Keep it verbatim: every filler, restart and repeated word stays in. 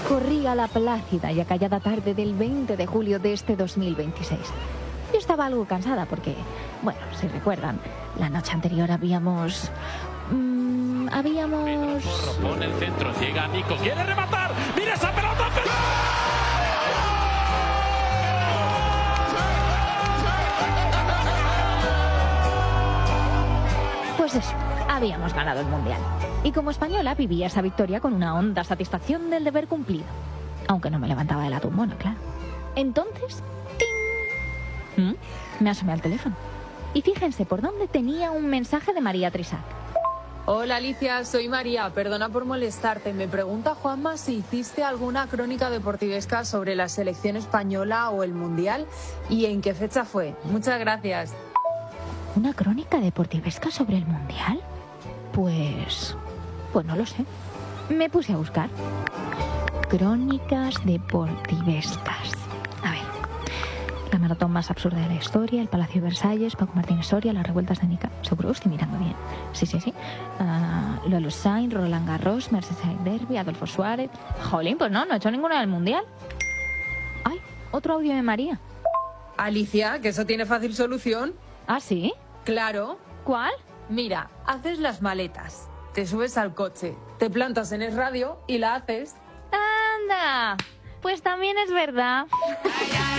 Corría la plácida y acallada tarde del veinte de julio de este dos mil veintiséis. Yo estaba algo cansada porque, bueno, si recuerdan, la noche anterior habíamos... Mmm, habíamos... Pone el centro, llega Nico, quiere rematar, mira esa pelota. Pues eso, habíamos ganado el Mundial. Y como española vivía esa victoria con una honda satisfacción del deber cumplido. Aunque no me levantaba de la tumbona, claro. Entonces, ¡ting! ¿Mm? Me asomé al teléfono. Y fíjense por dónde tenía un mensaje de María Trisac. Hola Alicia, soy María, perdona por molestarte. Me pregunta Juanma si hiciste alguna crónica deportivesca sobre la selección española o el Mundial y en qué fecha fue. Muchas gracias. ¿Una crónica deportivesca sobre el Mundial? Pues... pues no lo sé. Me puse a buscar. Crónicas deportivescas. A ver. La maratón más absurda de la historia, el Palacio de Versalles, Paco Martínez Soria, las revueltas de Nica. Seguro estoy mirando bien. Sí, sí, sí. Uh, Lolo Sainz, Roland Garros, Merseyside Derby, Adolfo Suárez. Jolín, pues no, no he hecho ninguna del Mundial. Ay, otro audio de María. Alicia, que eso tiene fácil solución. ¿Ah, sí? Claro. ¿Cuál? Mira, haces las maletas, te subes al coche, te plantas en el radio y la haces. ¡Anda! Pues también es verdad.